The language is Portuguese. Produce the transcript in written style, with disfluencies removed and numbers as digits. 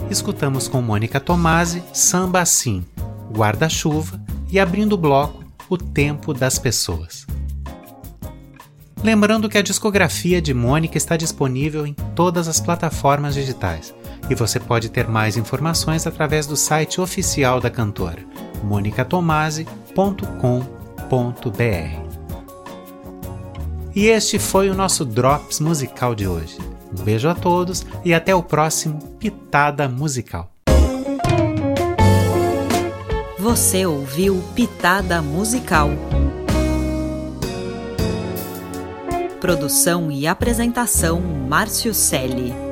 escutamos com Mônica Tomasi, Samba Assim, Guarda-Chuva e abrindo o bloco, O Tempo das Pessoas. Lembrando que a discografia de Mônica está disponível em todas as plataformas digitais e você pode ter mais informações através do site oficial da cantora, monicatomasi.com.br. E este foi o nosso Drops musical de hoje. Um beijo a todos e até o próximo Pitada Musical. Você ouviu Pitada Musical. Produção e apresentação Márcio Celli.